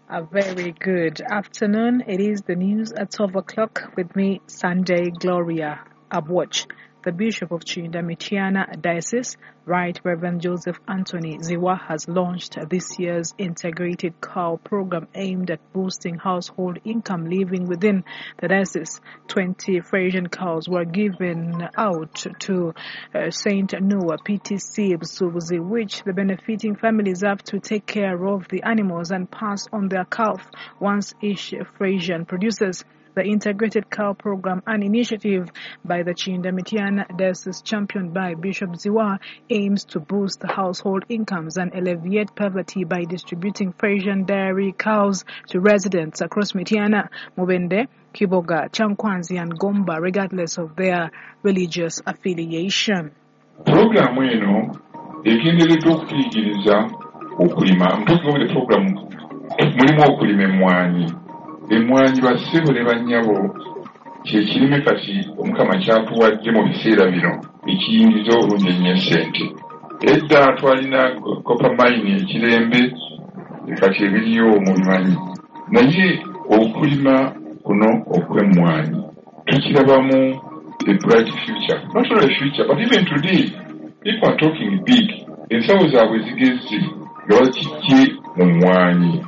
A very good afternoon. It is the news at 12 o'clock with me, Sunday Gloria Abwatch. The Bishop of Chinda-Mitiana Diocese, Right Reverend Joseph Anthony Ziwa, has launched this year's integrated cow program aimed at boosting household income living within the diocese. 20 Frisian cows were given out to St. Noah PTC Busubuzi, which the benefiting families have to take care of the animals and pass on their calf once each Frisian produces. The Integrated Cow Program, an initiative by the Chinda-Mitiana Diocese championed by Bishop Ziwa, aims to boost household incomes and alleviate poverty by distributing Frisian dairy cows to residents across Mitiana, Mubende, Kiboga, Chankwanzi and Gomba, regardless of their religious affiliation. Programu eno egendereddwa okuyigiriza okulima. Mpulira programu mulimu okulima emmwanyi. Emmwanyi bassebo ne bannyabo kye kirime kati Omukama kyatuwadde mu biseera bino ekiyingiza obulungi ennyo essente. Edda twalina copper mine ekirembe kati ebiriyo mubimanyi. Naye okulima kuno okw'emmwanyi tukirabamu a bright future. Not only a future, but even today, people are talking big. Ensawo zaabwe zigezze nga bakijje mu mmwanyi.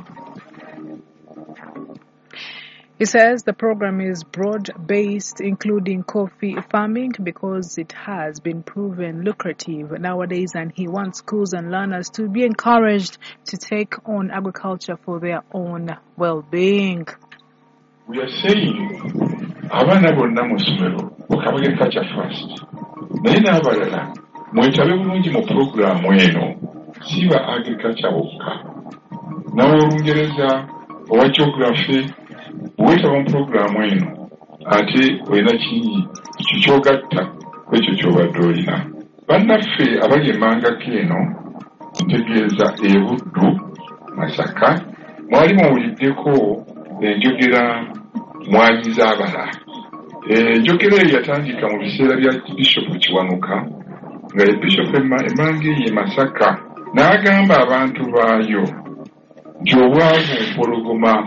He says the program is broad-based, including coffee farming, because it has been proven lucrative nowadays, and he wants schools and learners to be encouraged to take on agriculture for their own well-being. We are saying, abaana bonna mu ssomero okabage culture first. Naye n'abalala mwetabe bulungi mu programu eno, si ba agriculture bokka. N'Olungereza, owa geography, bwetaba mu programu eno ate olina kingi kikyogatta ku ekyo ky'obadde olina. Bannaffe abali emmangako eno ntegeeza e Buddu, Masaka, mwali muwuliddeko enjogera mwanyi z'abala. Enjogera eyo yatandika mu biseera bya Bishop Kiwanuka, nga ye Bishop Emmange ye Masaka, n'agamba abantu baayo nti obwavu mpologoma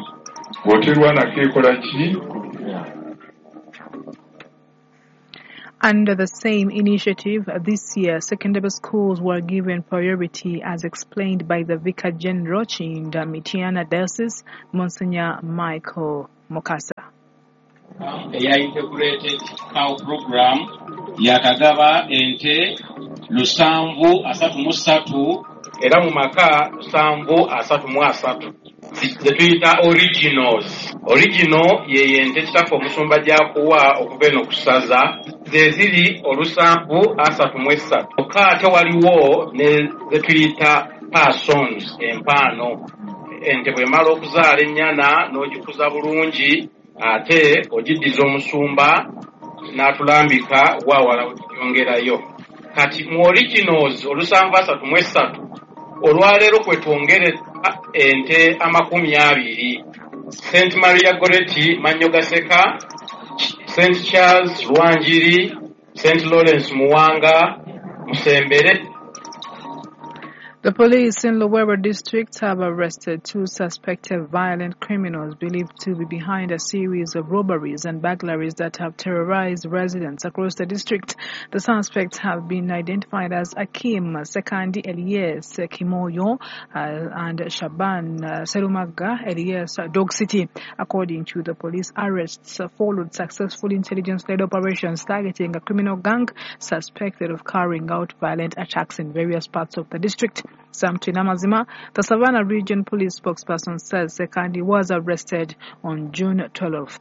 Under the same initiative, this year, secondary schools were given priority, as explained by the Vicar General Chinda-Mitiana Diocese, Monsignor Michael Mokasa. The integrated cow program yakagaba ente lusanvu asatu musatu era mu maka lusanvu asatu mu asatu. Tuyita originals. Original ye ente kitaffe omusumba gyakuwa okuva eno kusaza ze ziri olusanvu asatu mu esatu. Kyokka ate waliwo ne ze tuyita persons, empaano. Ente bw'emala okuzaala ennyana n'ogikuza bulungi ate ogiddiza omusumba n'atulambika waawala okiyongerayo. Kati mu originals olusanvu asatu mu esatu olwaleero kwe twongereza ente 20. St. Maria Goretti Manyogaseka, St. Charles Lwanjiri, St. Lawrence Muwanga, Musembere. The police in Luweero district have arrested 2 suspected violent criminals believed to be behind a series of robberies and burglaries that have terrorized residents across the district. The suspects have been identified as Akim Sekandi Elias Kimoyo and Shaban Serumaga Elias Dog City. According to the police, arrests followed successful intelligence-led operations targeting a criminal gang suspected of carrying out violent attacks in various parts of the district. Samtwina Mazima, the Savannah Region Police spokesperson, says Sekandi was arrested on June 12,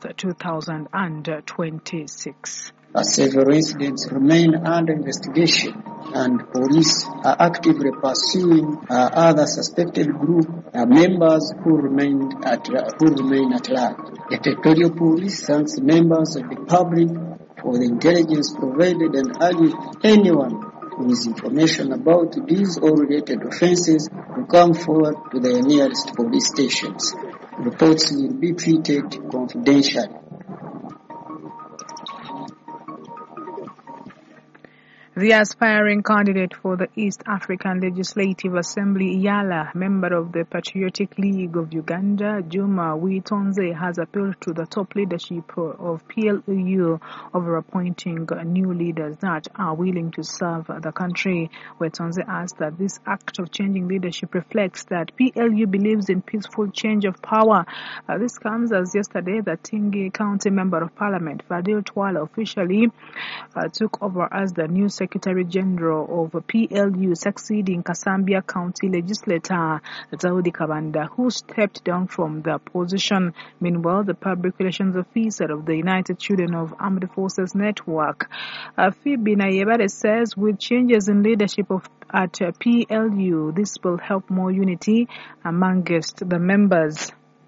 2026. Several incidents remain under investigation, and police are actively pursuing other suspected group members who remain at large. The Territorial Police thanks members of the public for the intelligence provided and urges anyone with information about these or related offences to come forward to the nearest police stations. Reports will be treated confidentially. The aspiring candidate for the East African Legislative Assembly, Yala, member of the Patriotic League of Uganda, Juma Witonze, has appealed to the top leadership of PLU over appointing new leaders that are willing to serve the country. Witonze asked that this act of changing leadership reflects that PLU believes in peaceful change of power. This comes as yesterday the Tingi County Member of Parliament, Fadil Twala, officially took over as the new Secretary General of PLU, succeeding Kasambia County Legislator Zaudi Kabanda, who stepped down from the position. Meanwhile, the Public Relations Officer of the United Children of Armed Forces Network, Phoebe Nayebare, says with changes in leadership at PLU, this will help more unity amongst the members.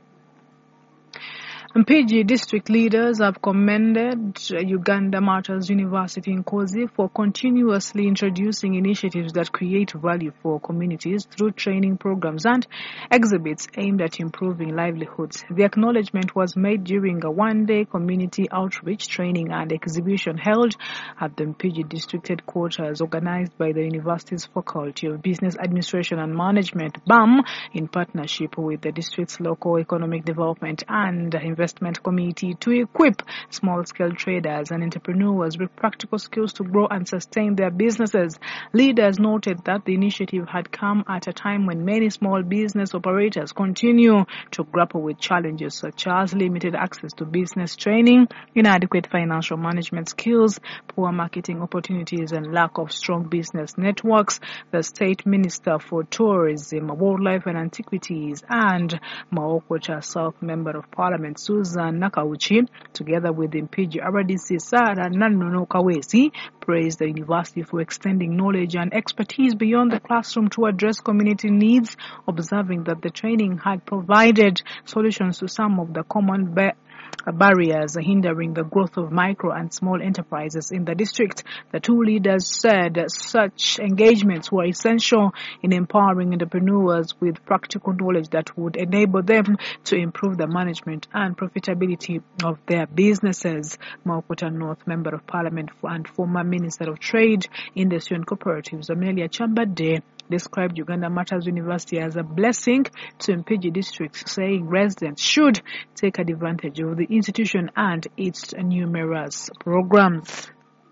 Mpigi district leaders have commended Uganda Martyrs University in Kozi for continuously introducing initiatives that create value for communities through training programs and exhibits aimed at improving livelihoods. The acknowledgement was made during a one-day community outreach training and exhibition held at the Mpigi district headquarters, organized by the university's Faculty of Business Administration and Management, BAM, in partnership with the district's local economic development and investment committee to equip small-scale traders and entrepreneurs with practical skills to grow and sustain their businesses. Leaders noted that the initiative had come at a time when many small business operators continue to grapple with challenges such as limited access to business training, inadequate financial management skills, poor marketing opportunities, and lack of strong business networks. The State Minister for Tourism, Wildlife and Antiquities, and Maokota South Member of Parliament, Susan Nakauchi, together with Mpigi RDC Sara Nanono Kawesi, praised the university for extending knowledge and expertise beyond the classroom to address community needs, observing that the training had provided solutions to some of the common barriers hindering the growth of micro and small enterprises in the district. The two leaders said such engagements were essential in empowering entrepreneurs with practical knowledge that would enable them to improve the management and profitability of their businesses. Maokota North Member of Parliament and former Minister of Trade, Industry and Cooperatives, Amelia Chambade, described Uganda Martyrs University as a blessing to Mpigi district, saying residents should take advantage of the institution and its numerous programs.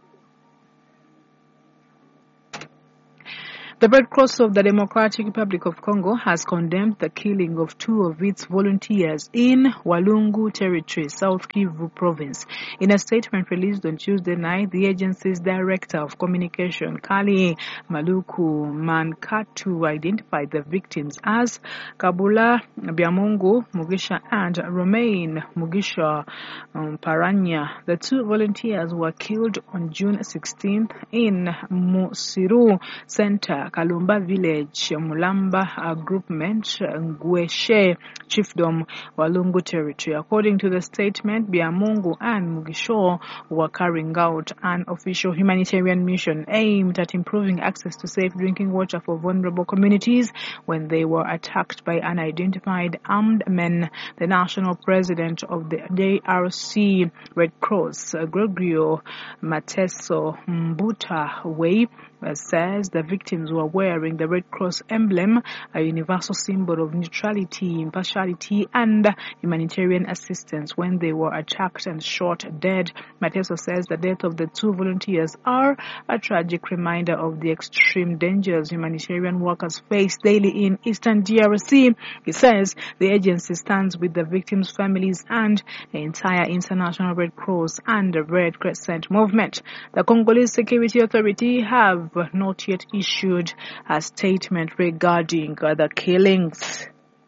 The Red Cross of the Democratic Republic of Congo has condemned the killing of two of its volunteers in Walungu Territory, South Kivu Province. In a statement released on Tuesday night, the agency's Director of Communication, Kali Maluku Mankatu, identified the victims as Kabula Biamungu Mugisha and Romain Mugisha Paranya. The two volunteers were killed on June 16th in Musiru Center, Kalumba Village, Mulamba Groupment, Ngweshe Chiefdom, Walungu Territory. According to the statement, Biamungu and Mugisho were carrying out an official humanitarian mission aimed at improving access to safe drinking water for vulnerable communities when they were attacked by unidentified armed men. The national president of the DRC Red Cross, Gregorio Mateso Mbuta Way, says the victims were wearing the Red Cross emblem, a universal symbol of neutrality, impartiality, and humanitarian assistance, when they were attacked and shot dead. Mateso says the death of the two volunteers are a tragic reminder of the extreme dangers humanitarian workers face daily in Eastern DRC. He says the agency stands with the victims' families and the entire International Red Cross and the Red Crescent movement. The Congolese Security Authority have not yet issued a statement regarding the killings.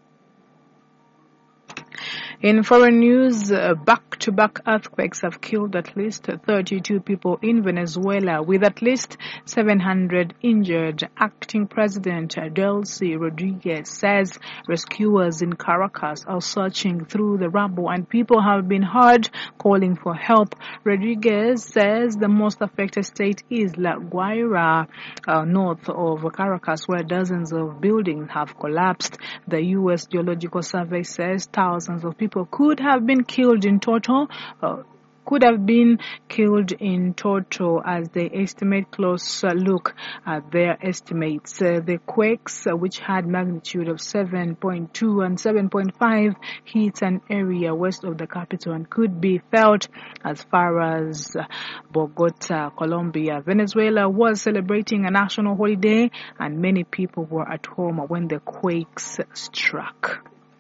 In foreign news, back-to-back earthquakes have killed at least 32 people in Venezuela, with at least 700 injured. Acting President Delcy Rodriguez says rescuers in Caracas are searching through the rubble and people have been heard calling for help. Rodriguez says the most affected state is La Guaira, north of Caracas, where dozens of buildings have collapsed. The U.S. Geological Survey says thousands of people could have been killed in total could have been killed in total as they estimate close look at their estimates. The quakes, which had magnitude of 7.2 and 7.5, hit an area west of the capital and could be felt as far as Bogota, Colombia. Venezuela was celebrating a national holiday and many people were at home when the quakes struck.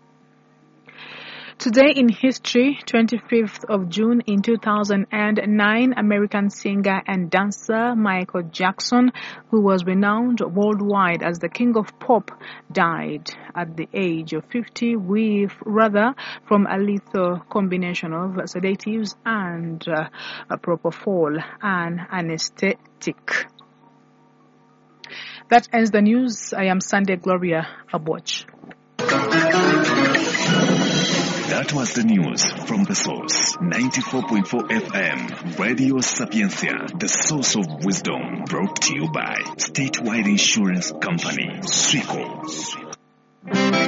Today in history, 25th of June in 2009, American singer and dancer Michael Jackson, who was renowned worldwide as the king of pop, died at the age of 50 from a lethal combination of sedatives and propofol, an anesthetic. That ends the news. I am Sunday Gloria Abwatch. That was the news from The Source. 94.4 FM, Radio Sapiencia, the source of wisdom. Brought to you by Statewide Insurance Company, Swico.